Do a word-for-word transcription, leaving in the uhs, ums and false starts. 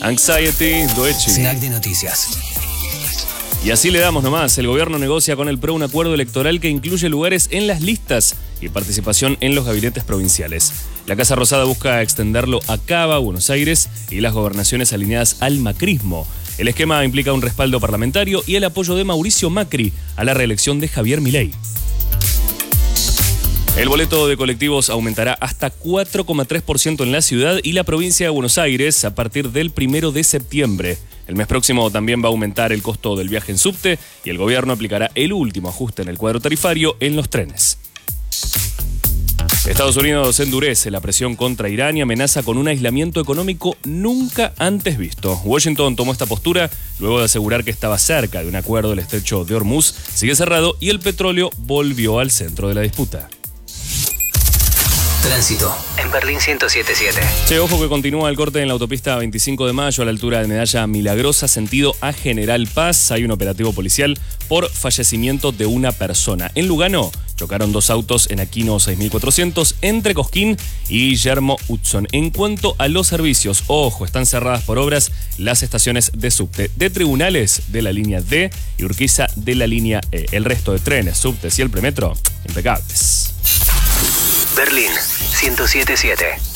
Anxiety, Doechi. Snack de noticias. Y así le damos nomás. El gobierno negocia con el P R O un acuerdo electoral que incluye lugares en las listas y participación en los gabinetes provinciales. La Casa Rosada busca extenderlo a Cava, Buenos Aires y las gobernaciones alineadas al macrismo. El esquema implica un respaldo parlamentario y el apoyo de Mauricio Macri a la reelección de Javier Milei. El boleto de colectivos aumentará hasta cuatro coma tres por ciento en la ciudad y la provincia de Buenos Aires a partir del primero de septiembre. El mes próximo también va a aumentar el costo del viaje en subte y el gobierno aplicará el último ajuste en el cuadro tarifario en los trenes. Estados Unidos endurece la presión contra Irán y amenaza con un aislamiento económico nunca antes visto. Washington tomó esta postura luego de asegurar que estaba cerca de un acuerdo. El estrecho de Hormuz sigue cerrado y el petróleo volvió al centro de la disputa. Tránsito en Berlín ciento siete punto siete. Che, ojo que continúa el corte en la autopista veinticinco de mayo a la altura de Medalla Milagrosa, sentido a General Paz. Hay un operativo policial por fallecimiento de una persona. En Lugano chocaron dos autos en Aquino seis mil cuatrocientos entre Cosquín y Guillermo Hudson. En cuanto a los servicios, ojo, están cerradas por obras las estaciones de subte de Tribunales de la línea D y Urquiza de la línea E. El resto de trenes, subtes y el premetro, impecables. Berlín ciento siete punto siete.